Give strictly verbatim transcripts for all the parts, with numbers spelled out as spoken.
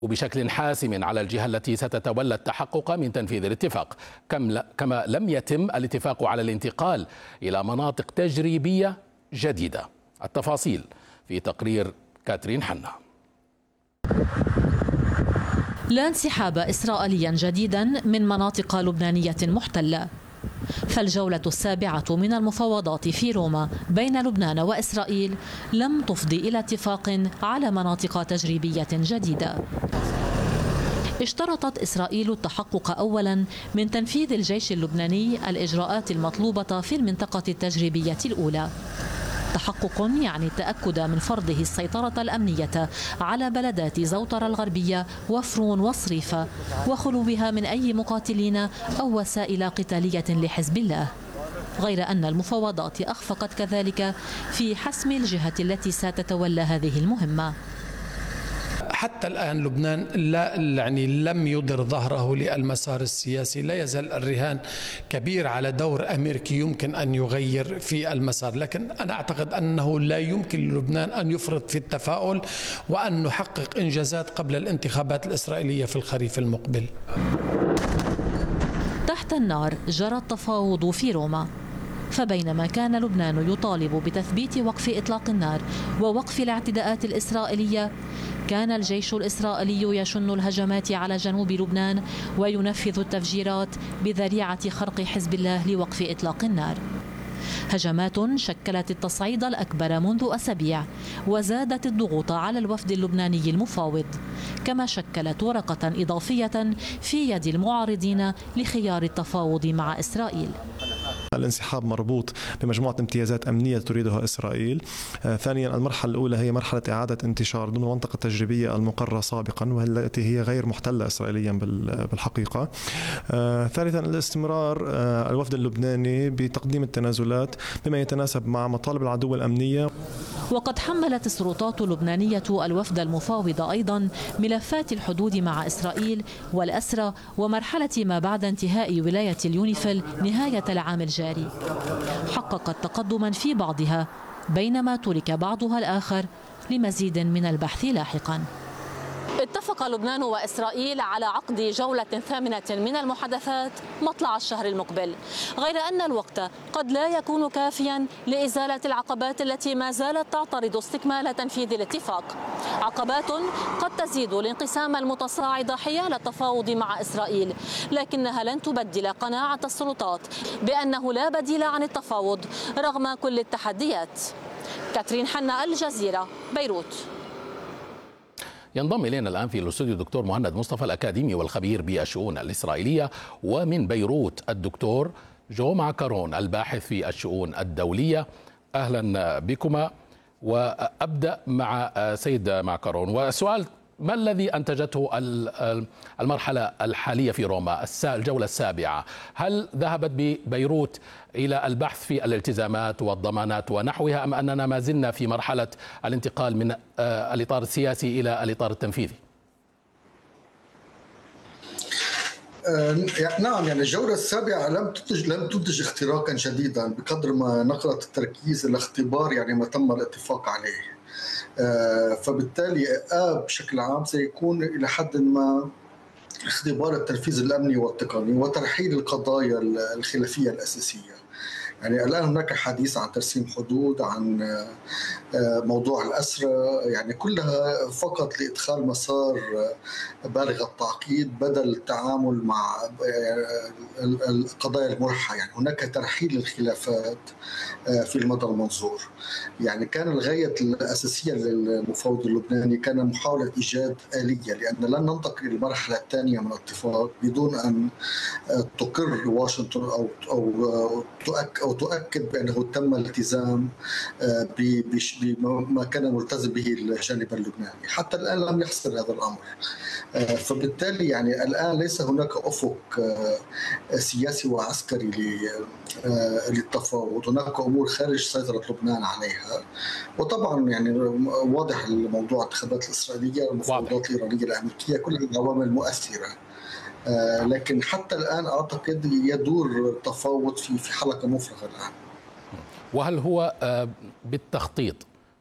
وبشكل حاسم على الجهة التي ستتولى التحقق من تنفيذ الاتفاق، كما لم يتم الاتفاق على الانتقال إلى مناطق تجريبية جديدة. التفاصيل في تقرير كاترين حنا. لا انسحاب إسرائيليا جديدا من مناطق لبنانية محتلة، فالجولة السابعة من المفاوضات في روما بين لبنان وإسرائيل لم تفضي إلى اتفاق على مناطق تجريبية جديدة. اشترطت إسرائيل التحقق أولا من تنفيذ الجيش اللبناني الإجراءات المطلوبة في المنطقة التجريبية الأولى. تحقق يعني التأكد من فرضه السيطرة الأمنية على بلدات زوطرة الغربية وفرون وصريفة وخلوها من أي مقاتلين أو وسائل قتالية لحزب الله، غير أن المفاوضات أخفقت كذلك في حسم الجهة التي ستتولى هذه المهمة. حتى الآن لبنان لا يعني لم يضر ظهره للمسار السياسي، لا يزال الرهان كبير على دور أمريكي يمكن أن يغير في المسار، لكن أنا أعتقد أنه لا يمكن للبنان أن يفرط في التفاؤل وأن نحقق إنجازات قبل الانتخابات الإسرائيلية في الخريف المقبل. تحت النار جرى التفاوض في روما، فبينما كان لبنان يطالب بتثبيت وقف إطلاق النار ووقف الاعتداءات الإسرائيلية، كان الجيش الإسرائيلي يشن الهجمات على جنوب لبنان وينفذ التفجيرات بذريعة خرق حزب الله لوقف إطلاق النار. هجمات شكلت التصعيد الأكبر منذ أسابيع وزادت الضغوط على الوفد اللبناني المفاوض، كما شكلت ورقة إضافية في يد المعارضين لخيار التفاوض مع إسرائيل. الانسحاب مربوط بمجموعة امتيازات أمنية تريدها إسرائيل. آه، ثانيا المرحلة الأولى هي مرحلة إعادة انتشار ضمن المنطقة التجريبية المقررة سابقا والتي هي غير محتلة إسرائيليا بالحقيقة. آه، ثالثا الاستمرار آه، الوفد اللبناني بتقديم التنازلات بما يتناسب مع مطالب العدو الأمنية. وقد حملت السلطات اللبنانية الوفد المفاوض أيضا ملفات الحدود مع إسرائيل والأسرى ومرحلة ما بعد انتهاء ولاية اليونيفيل نهاية العام الجاري. حققت تقدما في بعضها بينما ترك بعضها الآخر لمزيد من البحث لاحقا. اتفق لبنان وإسرائيل على عقد جولة ثامنة من المحادثات مطلع الشهر المقبل، غير أن الوقت قد لا يكون كافيا لإزالة العقبات التي ما زالت تعترض استكمال تنفيذ الاتفاق، عقبات قد تزيد الانقسام المتصاعد حيال التفاوض مع إسرائيل، لكنها لن تبدل قناعة السلطات بأنه لا بديل عن التفاوض رغم كل التحديات. كاترين حنا، الجزيرة، بيروت. ينضم إلينا الآن في الاستوديو الدكتور مهند مصطفى الأكاديمي والخبير بالشؤون الإسرائيلية، ومن بيروت الدكتور جو معكرون الباحث في الشؤون الدولية. أهلا بكما، وأبدأ مع سيد معكرون. والسؤال: ما الذي أنتجته المرحلة الحالية في روما، الجولة السابعة؟ هل ذهبت ببيروت إلى البحث في الالتزامات والضمانات ونحوها، أم أننا ما زلنا في مرحلة الانتقال من الإطار السياسي إلى الإطار التنفيذي؟ نعم، يعني الجولة السابعة لم تنتج لم تنتج اختراقا شديدا بقدر ما نقلت التركيز إلى اختبار يعني ما تم الاتفاق عليه. فبالتالي آه بشكل عام سيكون إلى حد ما اختبار التنفيذ الأمني والتقني وترحيل القضايا الخلافية الأساسية. يعني الآن هناك حديث عن ترسيم حدود، عن موضوع الأسرى، يعني كلها فقط لإدخال مسار بالغ التعقيد بدل التعامل مع القضايا الملحة. يعني هناك ترحيل الخلافات في المدى المنظور. يعني كان الغاية الأساسية للمفاوض اللبناني كان محاولة إيجاد آلية، لأن لن ننتقل للمرحلة الثانية من الاتفاق بدون أن تقر واشنطن أو أو تؤكد أو تؤكد بأنه تم الالتزام بما كان ملتزم به الجانب اللبناني. حتى الآن لم يحصل هذا الأمر، فبالتالي يعني الآن ليس هناك أفق سياسي وعسكري للتفاوض. هناك أمور خارج سيطرة لبنان عليها، وطبعا يعني واضح الموضوع الانتخابات الإسرائيلية، المفاوضات الإيرانية الأمريكية، كل العوامل مؤثرة. آه لكن حتى الآن أعتقد يدور التفاوض في في حلقة مفرغة الآن. وهل هو آه بالتخطيط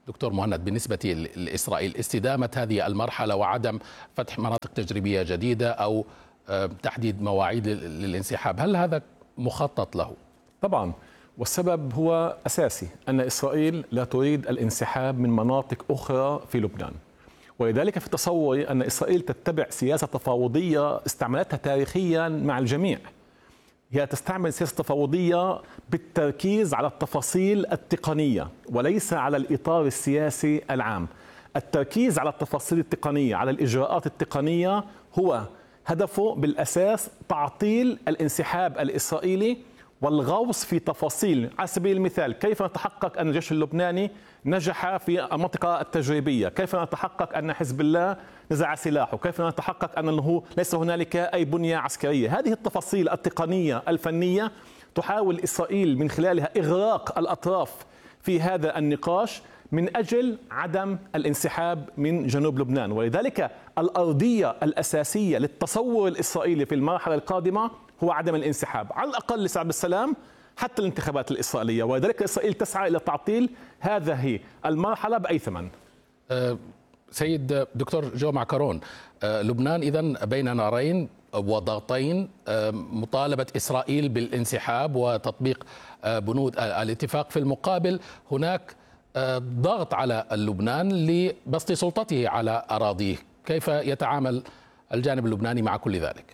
دكتور مهند، بالنسبة لإسرائيل استدامة هذه المرحلة وعدم فتح مناطق تجريبية جديدة أو تحديد مواعيد للانسحاب، هل هذا مخطط له؟ طبعا، والسبب هو أساسي، أن إسرائيل لا تريد الانسحاب من مناطق أخرى في لبنان، ولذلك في تصوري أن إسرائيل تتبع سياسة تفاوضية استعملتها تاريخيا مع الجميع. هي تستعمل سياسة تفاوضية بالتركيز على التفاصيل التقنية وليس على الإطار السياسي العام. التركيز على التفاصيل التقنية، على الإجراءات التقنية، هو هدفه بالأساس تعطيل الانسحاب الإسرائيلي والغوص في تفاصيل. على سبيل المثال، كيف نتحقق أن الجيش اللبناني نجح في المنطقة التجريبية؟ كيف نتحقق أن حزب الله نزع سلاحه؟ كيف نتحقق أنه ليس هنالك أي بنية عسكرية؟ هذه التفاصيل التقنية الفنية تحاول إسرائيل من خلالها إغراق الأطراف في هذا النقاش من أجل عدم الانسحاب من جنوب لبنان. ولذلك الأرضية الأساسية للتصور الإسرائيلي في المرحلة القادمة هو عدم الانسحاب، على الأقل لسبب السلام حتى الانتخابات الإسرائيلية. ولذلك إسرائيل تسعى إلى تعطيل هذه المرحلة بأي ثمن. أه سيد دكتور جو معكرون، أه لبنان إذن بين نارين وضغطين، أه مطالبة إسرائيل بالانسحاب وتطبيق أه بنود الاتفاق، في المقابل هناك أه ضغط على لبنان لبسط سلطته على أراضيه. كيف يتعامل الجانب اللبناني مع كل ذلك؟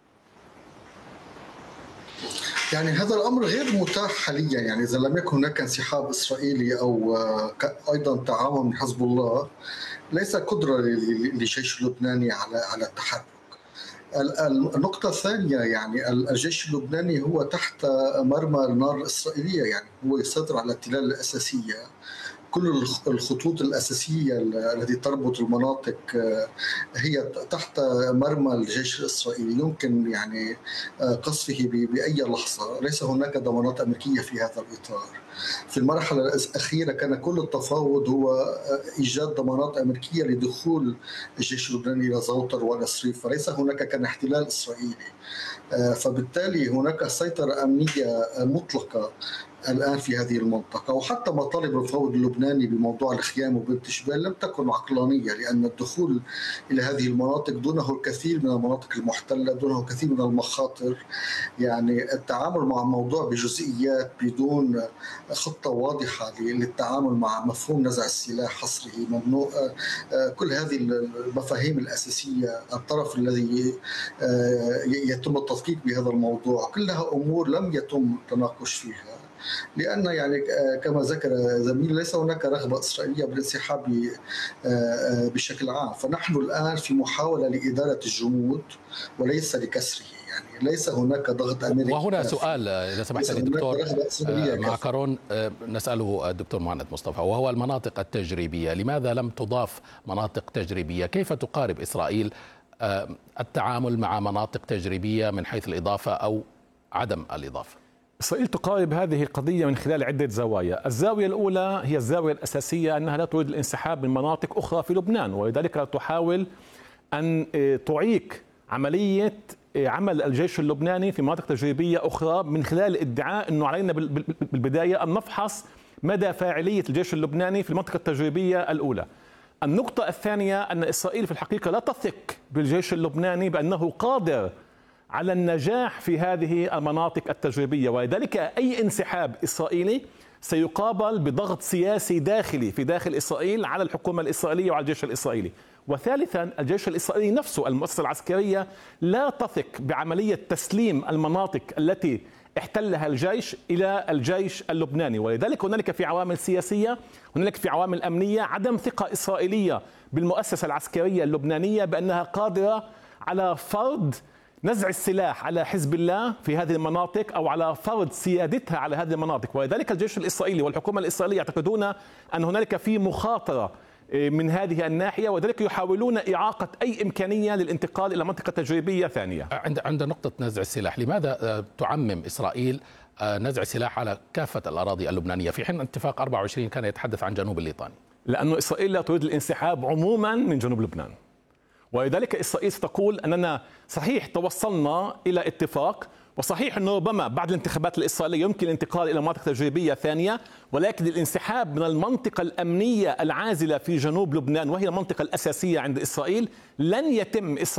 يعني هذا الأمر غير متاح حاليا، يعني إذا لم يكن هناك انسحاب إسرائيلي أو أيضا تعاون من حزب الله، ليس قدرة للجيش اللبناني على على التحرك. النقطة الثانية، يعني الجيش اللبناني هو تحت مرمى النار الإسرائيلية، يعني هو يسيطر على التلال الأساسية. كل الخطوط الأساسية التي تربط المناطق هي تحت مرمى الجيش الإسرائيلي، يمكن يعني قصفه بأي لحظة. ليس هناك ضمانات أمريكية في هذا الإطار. في المرحلة الأخيرة كان كل التفاوض هو إيجاد ضمانات أمريكية لدخول الجيش اللبناني إلى زوطر ونصريف، فليس هناك كان احتلال إسرائيلي. فبالتالي هناك سيطرة أمنية مطلقة الآن في هذه المنطقة. وحتى مطالب الفوض اللبناني بموضوع الخيام وبنت شبال لم تكن عقلانية، لأن الدخول إلى هذه المناطق دونه الكثير من المناطق المحتلة، دونه الكثير من المخاطر. يعني التعامل مع الموضوع بجزئيات بدون خطة واضحة للتعامل مع مفهوم نزع السلاح، حصره، ممنوع، كل هذه المفاهيم الأساسية، الطرف الذي يتم التدقيق بهذا الموضوع، كلها أمور لم يتم التناقش فيها، لأن يعني كما ذكر زميلي ليس هناك رغبة إسرائيلية بالانسحاب بشكل عام. فنحن الآن في محاولة لإدارة الجمود وليس لكسره، يعني ليس هناك ضغط أمريكي. وهنا سؤال إذا سمحت لي دكتور معكرون، نسأله الدكتور مهند مصطفى، وهو المناطق التجريبية. لماذا لم تضاف مناطق تجريبية؟ كيف تقارب إسرائيل التعامل مع مناطق تجريبية من حيث الإضافة أو عدم الإضافة؟ إسرائيل تقارب هذه القضية من خلال عدة زوايا. الزاوية الأولى هي الزاوية الأساسية أنها لا تريد الانسحاب من مناطق أخرى في لبنان، ولذلك تحاول أن تعيق عملية عمل الجيش اللبناني في مناطق تجريبية أخرى من خلال ادعاء أنه علينا بالبداية أن نفحص مدى فاعلية الجيش اللبناني في المنطقة التجريبية الأولى. النقطة الثانية أن إسرائيل في الحقيقة لا تثق بالجيش اللبناني بأنه قادر على النجاح في هذه المناطق التجريبية، ولذلك أي انسحاب إسرائيلي سيقابل بضغط سياسي داخلي في داخل إسرائيل على الحكومة الإسرائيلية وعلى الجيش الإسرائيلي. وثالثا، الجيش الإسرائيلي نفسه، المؤسسة العسكرية، لا تثق بعملية تسليم المناطق التي احتلها الجيش إلى الجيش اللبناني، ولذلك هنالك في عوامل سياسية، هنالك في عوامل أمنية، عدم ثقة إسرائيلية بالمؤسسة العسكرية اللبنانية بأنها قادرة على فرض نزع السلاح على حزب الله في هذه المناطق أو على فرض سيادتها على هذه المناطق. ولذلك الجيش الإسرائيلي والحكومة الإسرائيلية يعتقدون أن هنالك في مخاطرة من هذه الناحية، وذلك يحاولون إعاقة أي إمكانية للانتقال إلى منطقة تجريبية ثانية. عند عند نقطة نزع السلاح، لماذا تعمم إسرائيل نزع السلاح على كافة الأراضي اللبنانية في حين اتفاق أربعة وعشرين كان يتحدث عن جنوب الليطاني؟ لأن إسرائيل لا تريد الانسحاب عموما من جنوب لبنان، ولذلك إسرائيل ستقول أننا صحيح توصلنا إلى اتفاق، وصحيح أنه ربما بعد الانتخابات الإسرائيلية يمكن الانتقال إلى مناطق تجريبية ثانية، ولكن الانسحاب من المنطقة الأمنية العازلة في جنوب لبنان وهي المنطقة الأساسية عند إسرائيل لن يتم إسرائيل